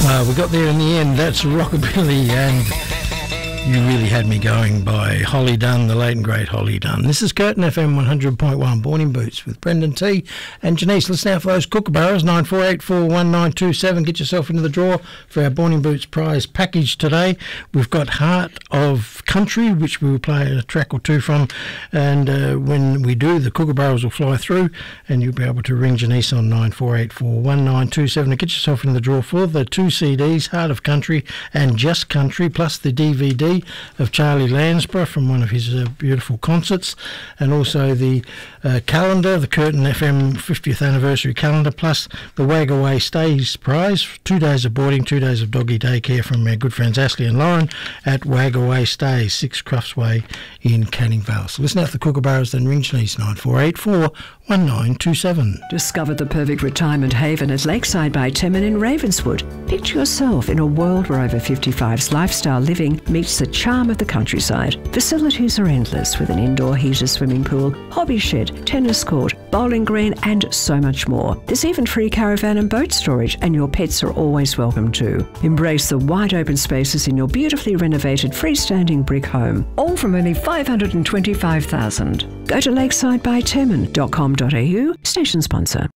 We got there in the end. That's Rockabilly and You Really Had Me Going by Holly Dunn, the late and great Holly Dunn. This is Curtin FM 100.1, Born in Boots with Brendan T and Janice. Listen out for those kookaburras, 94841927. Get yourself into the draw for our Born in Boots prize package today. We've got Heart of Country, which we will play a track or two from, and when we do, the kookaburras will fly through and you'll be able to ring Janice on 94841927 to get yourself into the draw for the 2 CDs, Heart of Country and Just Country, plus the DVD of Charlie Lansborough from one of his beautiful concerts, and also the calendar, the Curtin FM 50th anniversary calendar, plus the Wag Away Stays prize, 2 days of boarding, 2 days of doggy daycare from our good friends Ashley and Lauren at Wag Away Stays, 6 Crufts Way in Canning Vale. So listen out for the kookaburras, then ring Janice 94841927. Discover the perfect retirement haven at Lakeside by Timon in Ravenswood. Picture yourself in a world where over 55's lifestyle living meets the charm of the countryside. Facilities are endless with an indoor heated swimming pool, hobby shed, tennis court, bowling green and so much more. There's even free caravan and boat storage, and your pets are always welcome too. Embrace the wide open spaces in your beautifully renovated freestanding brick home, all from only $525,000. Go to lakesidebytemon.com.au, station sponsor.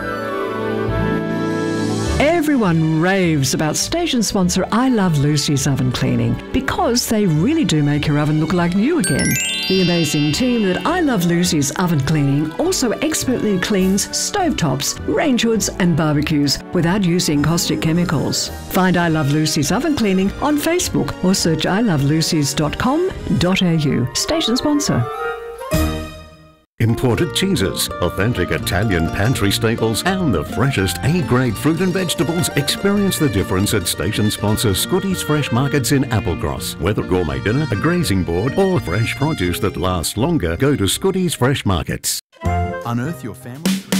Everyone raves about station sponsor I Love Lucy's Oven Cleaning because they really do make your oven look like new again. The amazing team at I Love Lucy's Oven Cleaning also expertly cleans stovetops, range hoods and barbecues without using caustic chemicals. Find I Love Lucy's Oven Cleaning on Facebook or search ilovelucys.com.au. Station sponsor. Imported cheeses, authentic Italian pantry staples, and the freshest A-grade fruit and vegetables. Experience the difference at station sponsor Scotty's Fresh Markets in Applecross. Whether gourmet dinner, a grazing board, or fresh produce that lasts longer, go to Scotty's Fresh Markets. Unearth your family.